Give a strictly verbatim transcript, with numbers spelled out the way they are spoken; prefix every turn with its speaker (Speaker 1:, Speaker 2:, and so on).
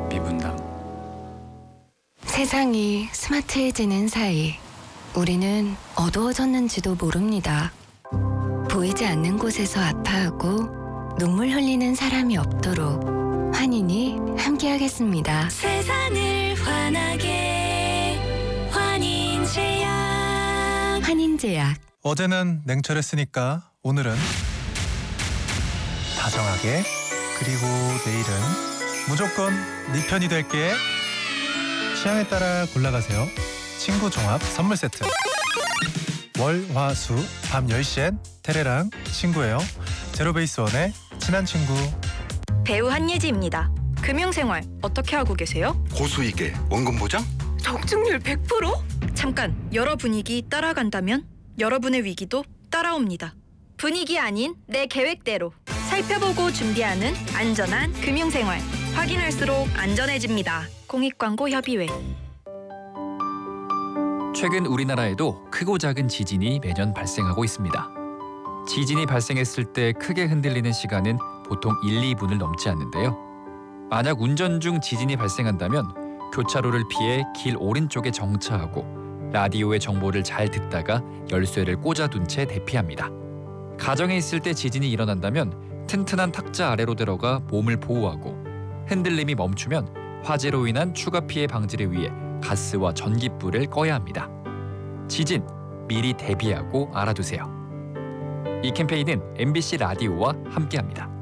Speaker 1: 미분당.
Speaker 2: 세상이 스마트해지는 사이 우리는 어두워졌는지도 모릅니다. 보이지 않는 곳에서 아파하고 눈물 흘리는 사람이 없도록 환인이 함께하겠습니다.
Speaker 3: 세상을 환하게 환인제약.
Speaker 2: 환인제약.
Speaker 4: 어제는 냉철했으니까 오늘은 다정하게, 그리고 내일은 무조건 네 편이 될게. 취향에 따라 골라가세요. 친구 종합 선물 세트. 월, 화, 수 밤 열 시엔 테레랑 친구예요. 제로베이스원의 친한 친구.
Speaker 5: 배우 한예지입니다. 금융생활 어떻게 하고 계세요?
Speaker 6: 고수익에 원금 보장?
Speaker 5: 적중률 백 퍼센트? 잠깐, 여러 분위기 따라간다면 여러분의 위기도 따라옵니다. 분위기 아닌 내 계획대로 살펴보고 준비하는 안전한 금융생활. 확인할수록 안전해집니다. 공익광고협의회.
Speaker 1: 최근 우리나라에도 크고 작은 지진이 매년 발생하고 있습니다. 지진이 발생했을 때 크게 흔들리는 시간은 보통 일, 이 분을 넘지 않는데요. 만약 운전 중 지진이 발생한다면 교차로를 피해 길 오른쪽에 정차하고 라디오의 정보를 잘 듣다가 열쇠를 꽂아둔 채 대피합니다. 가정에 있을 때 지진이 일어난다면 튼튼한 탁자 아래로 들어가 몸을 보호하고 흔들림이 멈추면 화재로 인한 추가 피해 방지를 위해 가스와 전기불을 꺼야 합니다. 지진, 미리 대비하고 알아두세요. 이 캠페인은 엠비씨 라디오와 함께합니다.